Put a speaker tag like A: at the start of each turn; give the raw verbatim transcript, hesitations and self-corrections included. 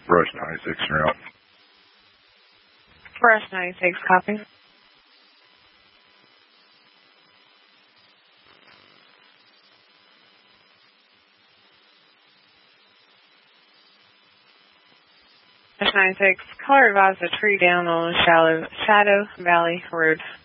A: Rush ninety-six route.
B: Rush ninety-six, copy. Rush ninety-six, caller advised a tree down on Shallow, Shadow Valley Road.